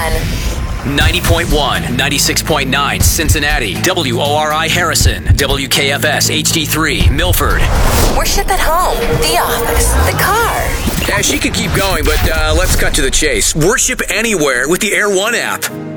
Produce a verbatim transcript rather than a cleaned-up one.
one. ninety point one, ninety-six point nine, Cincinnati. W O R I Harrison. W K F S H D three, Milford. Worship at home, the office, the car. Yeah, she could keep going, but uh, let's cut to the chase. Worship anywhere with the Air One app.